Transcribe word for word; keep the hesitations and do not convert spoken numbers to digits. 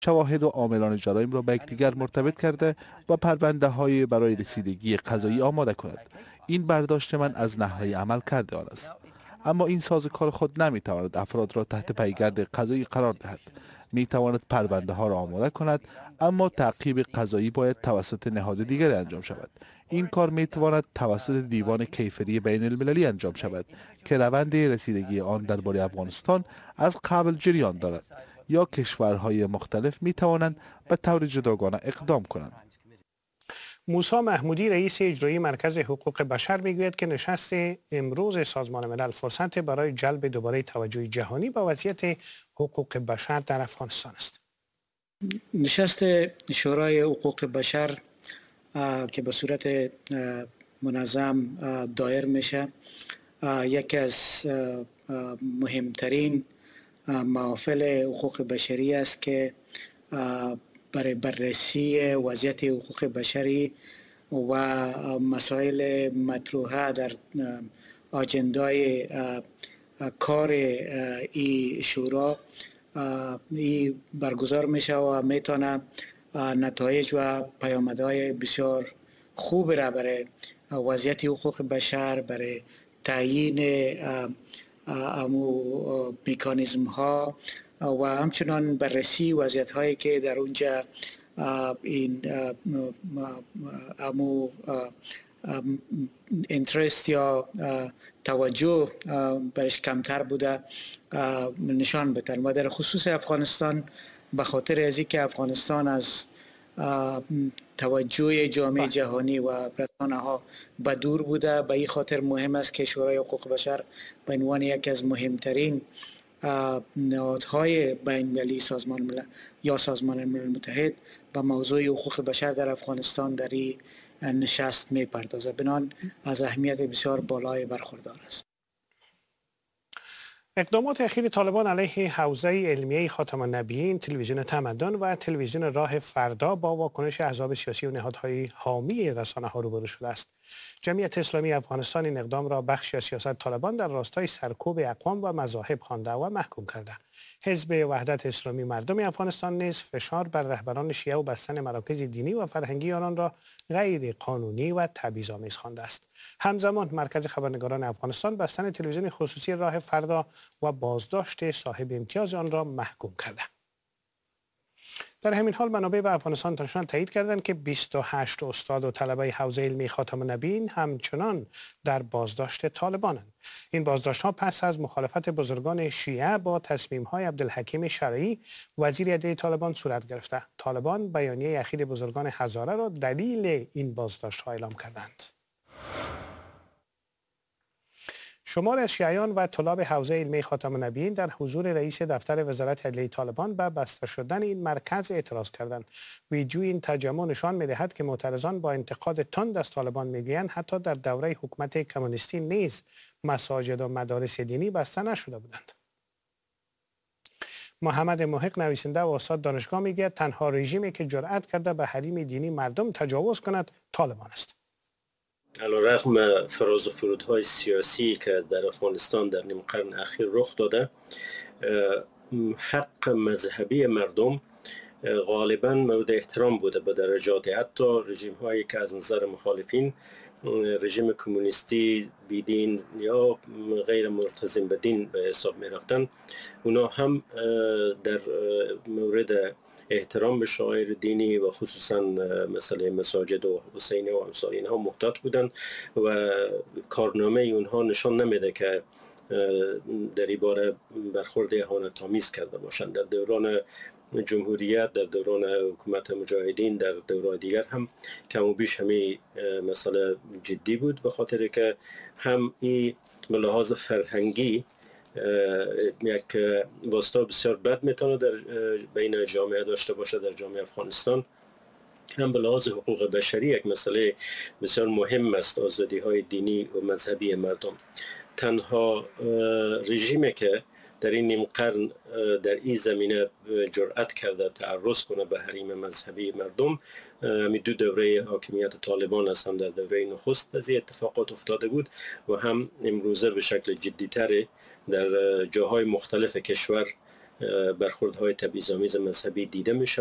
شواهد و عاملان جرایم را به یکدیگر مرتبط کرده و پرونده های برای رسیدگی قضایی آماده کند. این برداشت من از نحوه عمل کرده آن است. اما این سازوکار خود نمیتواند افراد را تحت پیگرد قضایی قرار دهد. میتواند پرونده ها را آماده کند، اما تعقیب قضایی باید توسط نهاد دیگری انجام شود. این کار میتواند توسط دیوان کیفری بین المللی انجام شود که روند رسیدگی آن درباره افغانستان از قبل جریان دارد، یا کشورهای مختلف می توانند به طور جداگانه اقدام کنند. موسی محمودی رئیس اجرایی مرکز حقوق بشر میگوید که نشست امروز سازمان ملل فرصت برای جلب دوباره توجه جهانی به وضعیت حقوق بشر در افغانستان است. نشست شورای حقوق بشر که به صورت منظم دایر میشه یکی از مهمترین محافل حقوق بشری است که برای بررسی وضعیت حقوق بشری و مسائل مطروحه در آجندای کار این شورا ای برگزار میشه و میتونه نتایج و پیامدهای بسیار خوب را برای وضعیت حقوق بشر، برای تعیین امو مکانیزم ها و همچنان بررسی وضعیت هایی که در اونجا این امو اینترست یا توجه برش کمتر بوده نشان بدن و در خصوص افغانستان به خاطر از اینکه افغانستان از توجه جامعه جهانی و رسانه ها به دور بوده، به این خاطر مهم است که شورای حقوق بشر به عنوان یکی از مهمترین نهادهای بین المللی سازمان ملل یا سازمان ملل متحد به موضوع حقوق بشر در افغانستان در این نشست می پردازه. بنان از اهمیت بسیار بالای برخوردار است. اقدامات اخیر طالبان علیه حوزه علمیه خاتم النبیین، تلویزیون تمدن و تلویزیون راه فردا با واکنش احزاب سیاسی و نهادهای حامی رسانه ها روبرو شده است. جمعیت اسلامی افغانستان این اقدام را بخشی از سیاست طالبان در راستای سرکوب اقوام و مذاهب خوانده و محکوم کرده. حزب وحدت اسلامی مردم افغانستان نیز فشار بر رهبران شیعه و بستن مراکز دینی و فرهنگی آنان را غیر قانونی و تبعیض‌آمیز خوانده است. همزمان مرکز خبرنگاران افغانستان بستن تلویزیون خصوصی راه فردا و بازداشت صاحب امتیاز آن را محکوم کرده. در همین حال منابع به افغانستان تنشان تایید کردند که بیست و هشت استاد و طلبه حوزه علمی خاتم النبیین همچنان در بازداشت طالبانند. این بازداشت ها پس از مخالفت بزرگان شیعه با تصمیم های عبدالحکیم شرعی وزیر عدلیه طالبان صورت گرفته. طالبان بیانیه اخیر بزرگان هزاره را دلیل این بازداشت ها اعلام کردند. شمار از شیعیان و طلاب حوزه علمی خاتم النبیین در حضور رئیس دفتر وزارت عدلیه طالبان به بسته شدن این مرکز اعتراض کردند. ویدیو این تجمع نشان می‌دهد که معترضان با انتقاد تند از طالبان میگویند حتی در دوره حکومت کمونیستی نیز مساجد و مدارس دینی بسته نشده بودند. محمد محق نویسنده و استاد دانشگاه میگوید تنها رژیمی که جرأت کرده به حریم دینی مردم تجاوز کند طالبان است. علیرغم فراز و فرودهای سیاسی که در افغانستان در نیم قرن اخیر رخ داده، حق مذهبی مردم غالبا مورد احترام بوده به درجات حتی رژیم هایی که از نظر مخالفین رژیم کمونیستی بیدین یا غیر ملتزم به دین به حساب می رفتن، اونا هم در مورد احترام به شعائر دینی و خصوصا مسئله مساجد و حسینی و امثال اینها محتاط بودن و کارنامه اونها نشان نمیده که در این باره برخورد اهانت‌آمیز کرده باشند. در دوران جمهوریت، در دوران حکومت مجاهدین، در دوران دیگر هم کم و بیش همین مسئله جدی بود، به خاطر که هم این به لحاظ فرهنگی یک واسطه بسیار بد میتونه در بین جامعه داشته باشه در جامعه افغانستان، هم به لحاظ حقوق بشری یک مسئله بسیار مهم است آزادی های دینی و مذهبی مردم. تنها رژیمی که در این نیم قرن در این زمینه جرأت کرده تعرض کنه به حریم مذهبی مردم می دو دوره حاکمیت طالبان است. هم در دوره نخست از این اتفاقات افتاده بود و هم امروزه به شکل جدی‌تر در جاهای مختلف کشور برخوردهای تبعیض‌آمیز مذهبی دیده می